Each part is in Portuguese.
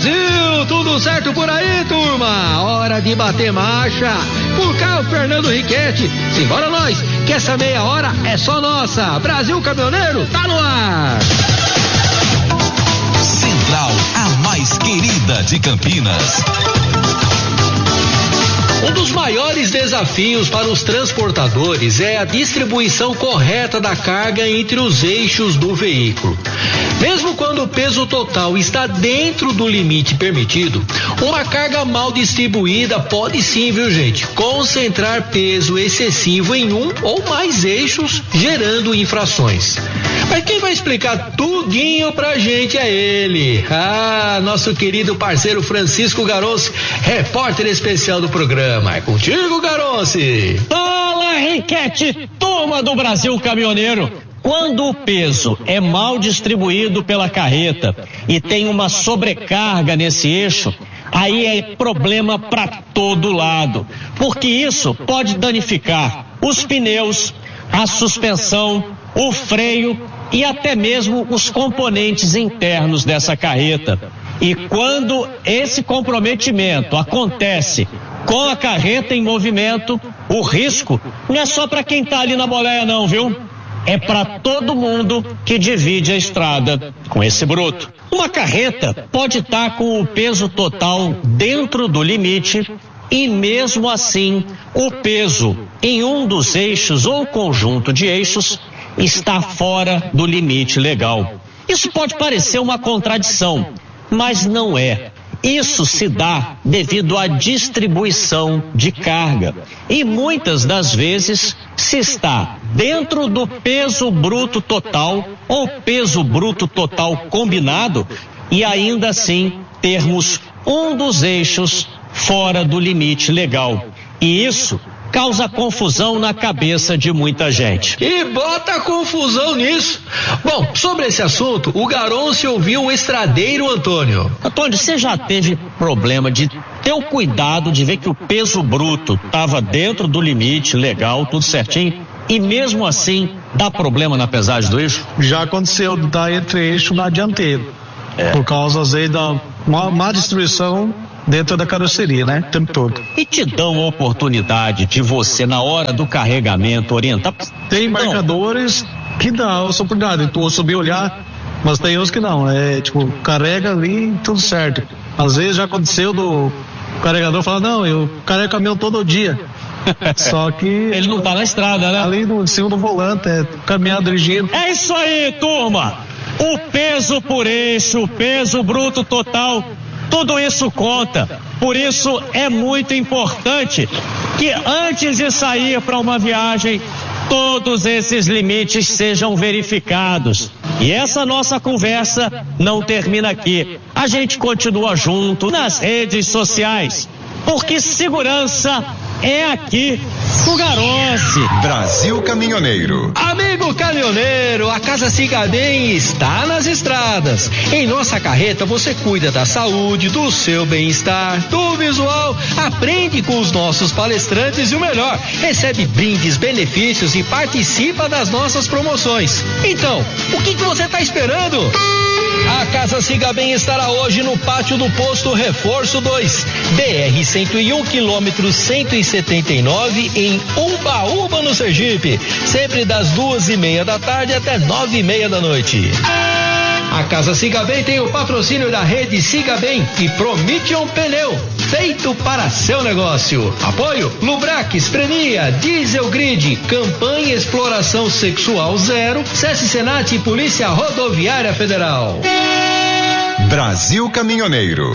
Brasil, tudo certo por aí, turma? Hora de bater marcha. Por cá, o Fernando Riquetti. Simbora nós, que essa meia hora é só nossa. Brasil Caminhoneiro, tá no ar. Central, a mais querida de Campinas. Um dos maiores desafios para os transportadores é a distribuição correta da carga entre os eixos do veículo. Mesmo quando o peso total está dentro do limite permitido, uma carga mal distribuída pode sim, viu gente, concentrar peso excessivo em um ou mais eixos, gerando infrações. Mas quem vai explicar tudinho pra gente é ele, nosso querido parceiro Francisco Garonce, repórter especial do programa. É contigo, Garonce. Fala, Riquetti, turma do Brasil Caminhoneiro. Quando o peso é mal distribuído pela carreta e tem uma sobrecarga nesse eixo, aí é problema para todo lado, porque isso pode danificar os pneus, a suspensão, o freio e até mesmo os componentes internos dessa carreta. E quando esse comprometimento acontece com a carreta em movimento, o risco não é só para quem tá ali na boleia não, viu? É para todo mundo que divide a estrada com esse bruto. Uma carreta pode estar com o peso total dentro do limite e mesmo assim o peso em um dos eixos ou conjunto de eixos está fora do limite legal. Isso pode parecer uma contradição, mas não é. Isso se dá devido à distribuição de carga e muitas das vezes se está dentro do peso bruto total ou peso bruto total combinado e ainda assim termos um dos eixos fora do limite legal. E isso causa confusão na cabeça de muita gente. E bota confusão nisso. Bom, sobre esse assunto, o Garonce ouviu o estradeiro Antônio. Antônio, você já teve problema de ter o cuidado de ver que o peso bruto estava dentro do limite legal, tudo certinho, e mesmo assim dá problema na pesagem do eixo? Já aconteceu de dar entre eixo na dianteira, por causa às vezes da má distribuição dentro da carroceria, né? O tempo todo. E te dão a oportunidade de você, na hora do carregamento, orientar? Tem marcadores que dão essa oportunidade. Tu subir olhar, mas tem uns que não. É tipo, carrega ali tudo certo. Às vezes já aconteceu do carregador falar, não, eu carrego caminhão todo dia. Só que ele não tá na estrada, né? Ali no cima do volante, caminhar dirigindo. É isso aí, turma! O peso por eixo, o peso bruto total, tudo isso conta. Por isso é muito importante que antes de sair para uma viagem, todos esses limites sejam verificados. E essa nossa conversa não termina aqui. A gente continua junto nas redes sociais, porque segurança é aqui no Garonce. Brasil Caminhoneiro. Amigo caminhoneiro, a Casa Siga Bem está nas estradas. Em nossa carreta você cuida da saúde, do seu bem-estar, do visual, aprende com os nossos palestrantes e o melhor, recebe brindes, benefícios e participa das nossas promoções. Então, o que você está esperando? A Casa Siga Bem estará hoje no pátio do posto Reforço 2, BR-101, quilômetro 179, em Umbaúba, no Sergipe, sempre das 2:30 da tarde até 9:30 da noite. A Casa Siga Bem tem o patrocínio da rede Siga Bem e Promission Pneu, feito para seu negócio. Apoio Lubrax, Prenia, Diesel Grid, Campanha Exploração Sexual Zero, SESC Senat e Polícia Rodoviária Federal. Brasil Caminhoneiro.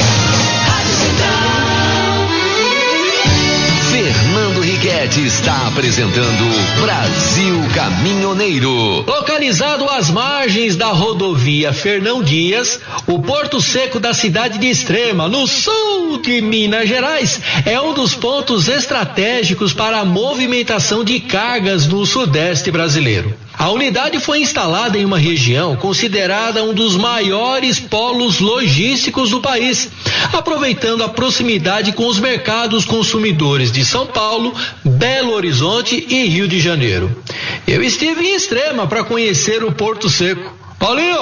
Fernando Riquetti está apresentando Brasil Caminhoneiro. Localizado às margens da rodovia Fernão Dias, o Porto Seco da cidade de Extrema, no sul de Minas Gerais, é um dos pontos estratégicos para a movimentação de cargas no sudeste brasileiro. A unidade foi instalada em uma região considerada um dos maiores polos logísticos do país, aproveitando a proximidade com os mercados consumidores de São Paulo, Belo Horizonte e Rio de Janeiro. Eu estive em Extrema para conhecer o Porto Seco. Paulinho,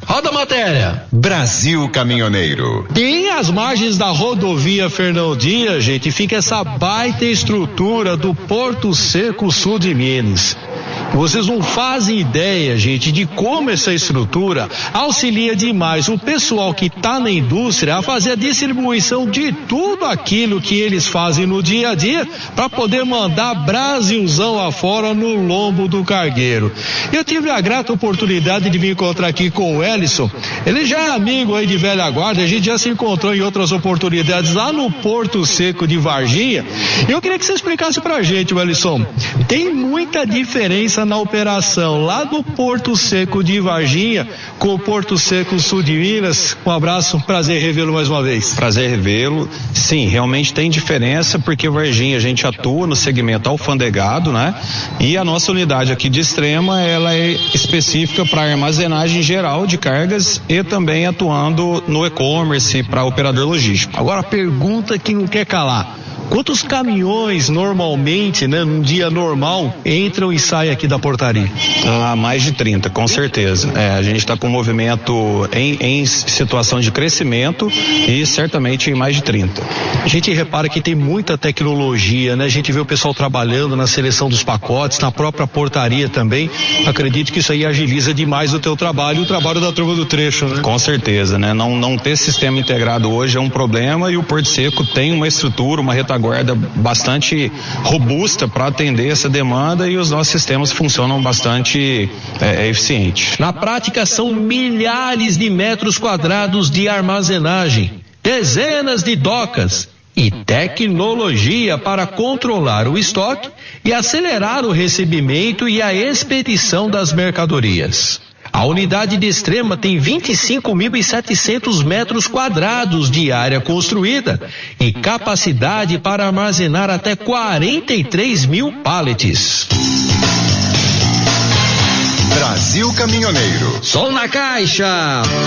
Roda a matéria. Brasil Caminhoneiro. Bem às margens da rodovia Fernão Dias, gente, fica essa baita estrutura do Porto Seco Sul de Minas. Vocês não fazem ideia, gente, de como essa estrutura auxilia demais o pessoal que está na indústria a fazer a distribuição de tudo aquilo que eles fazem no dia a dia para poder mandar Brasilzão afora no lombo do cargueiro. Eu tive a grata oportunidade de me encontrar aqui com o Ellison. Ele já é amigo aí de velha guarda, a gente já se encontrou em outras oportunidades lá no Porto Seco de Varginha. Eu queria que você explicasse pra gente, Ellison, tem muita diferença na operação lá do Porto Seco de Varginha com o Porto Seco Sul de Minas? Um abraço, prazer revê-lo mais uma vez. Prazer revê-lo. Sim, realmente tem diferença, porque Varginha a gente atua no segmento alfandegado, né? E a nossa unidade aqui de Extrema, ela é específica para armazenagem geral de cargas e também atuando no e-commerce para operador logístico. Agora a pergunta que não quer calar: quantos caminhões normalmente, né, num dia normal, entram e saem aqui da portaria? Mais de 30, com certeza. A gente está com um movimento em situação de crescimento e certamente em mais de 30. A gente repara que tem muita tecnologia, né? A gente vê o pessoal trabalhando na seleção dos pacotes, na própria portaria também. Acredito que isso aí agiliza demais o teu trabalho e o trabalho da turma do trecho, né? Com certeza, né? Não ter sistema integrado hoje é um problema, e o Porto Seco tem uma estrutura, uma retaguarda bastante robusta para atender essa demanda, e os nossos sistemas funcionam bastante eficiente. Na prática, são milhares de metros quadrados de armazenagem, dezenas de docas e tecnologia para controlar o estoque e acelerar o recebimento e a expedição das mercadorias. A unidade de Extrema tem 25.700 metros quadrados de área construída e capacidade para armazenar até 43 mil pallets. Brasil Caminhoneiro. Som na caixa.